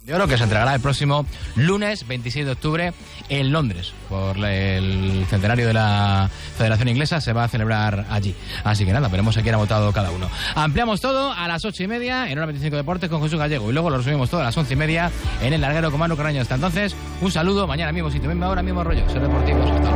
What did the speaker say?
de oro que se entregará el próximo lunes 26 de octubre en Londres por el centenario de la Federación Inglesa. Se va a celebrar allí, así que nada, veremos a quién ha votado cada uno. Ampliamos todo a las 8:30 en Hora 25 Deportes con Jesús Gallego y luego lo resumimos todo a las 11:30 en El Larguero con Manu Carreño. Hasta entonces, un saludo, mañana mismo sitio, misma hora, mismo rollo, ser deportivos. Hasta luego.